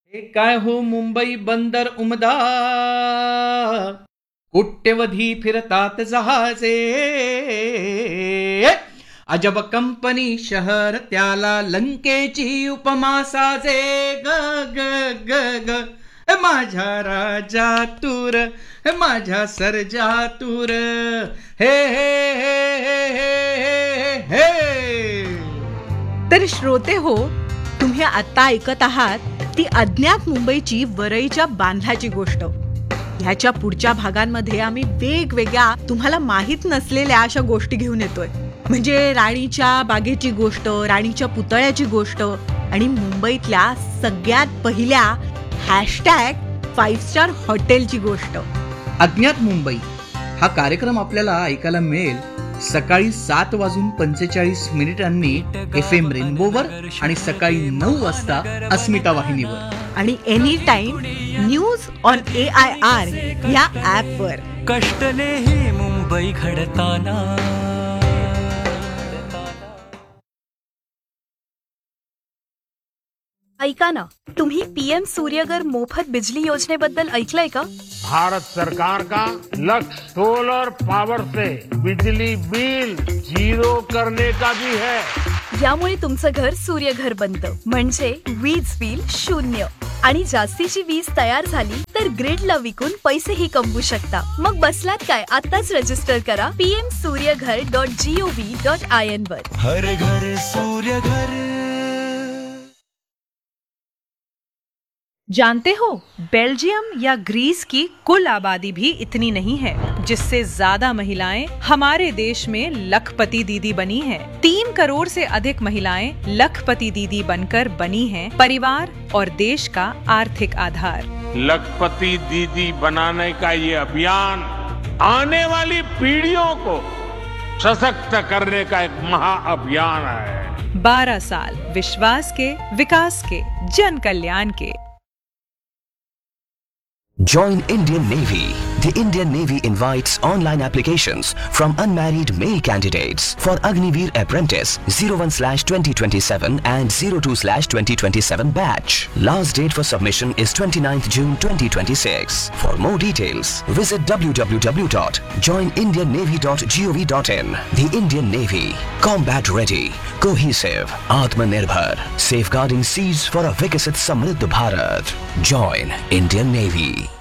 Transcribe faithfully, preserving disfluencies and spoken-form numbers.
हे काय हो मुंबई बंदर उमदा, कोट्यवधी फिरतात जहाजे. अजब कंपनी शहर त्याला लंकेची उपमा साजे. ग ग ग ग हे माझ्या राजा तूर, हे माझ्या सर्जा तूर. हे हे हे हे हे हे हे. तर श्रोते हो, तुम्ही आता ऐकत आहात ती अज्ञात मुंबईची वरईच्या बांधल्याची गोष्ट. ह्याच्या पुढच्या भागांमध्ये आम्ही वेगवेगळ्या तुम्हाला माहित नसलेल्या अशा गोष्टी घेऊन येतोय. म्हणजे राणीच्या बागेची गोष्ट, राणीच्या पुतळ्याची गोष्ट आणि मुंबईतल्या सगळ्यात पहिल्या हॅशटॅग फाईव्ह स्टार हॉटेलची गोष्ट. अज्ञात मुंबई हा कार्यक्रम आपल्याला ऐकायला मिळेल सकाळी सात वाजून पंचेचाळीस मिनिटांनी एफ एम रेनबोवर आणि सकाळी नऊ वाजता अस्मिता वाहिनीवर आणि any time news on A I R या ऍप वर. कष्टले ही मुंबई घडताना. ऐका ना, तुम्ही पीएम सूर्यघर मोफत बिजली योजनेबद्दल ऐकलंय का? भारत सरकार का लक्ष्य सोलर पावर से बिजली बिल जीरो करने का भी है. यामुळे तुमचं घर सूर्यघर बनतं, म्हणजे वीज बिल शून्य. आणि जास्तीची वीज तयार झाली तर ग्रिडला विकून पैसेही कमवू शकता. मग बसलात काय, आताच रजिस्टर करा PM Surya Ghar dot G O V dot I N वर. हर घर सूर्यघर. जानते हो, बेल्जियम या ग्रीस की कुल आबादी भी इतनी नहीं है, जिससे ज्यादा महिलाएं हमारे देश में लखपति दीदी बनी हैं. तीन करोड़ से अधिक महिलाएं लखपति दीदी बनकर बनी हैं परिवार और देश का आर्थिक आधार. लखपति दीदी बनाने का ये अभियान आने वाली पीढ़ियों को सशक्त करने का एक महाअभियान है. बारह साल विश्वास के, विकास के, जन कल्याण के. Join Indian Navy. The Indian Navy invites online applications from unmarried male candidates for Agniveer Apprentice zero one slash twenty twenty-seven and zero two slash twenty twenty-seven batch. Last date for submission is twenty-ninth June twenty twenty-six. For more details, visit w w w dot join indian navy dot gov dot in. The Indian Navy. Combat ready, cohesive, Atmanirbhar, safeguarding seas for a Vikasit Samriddh Bharat. Join Indian Navy.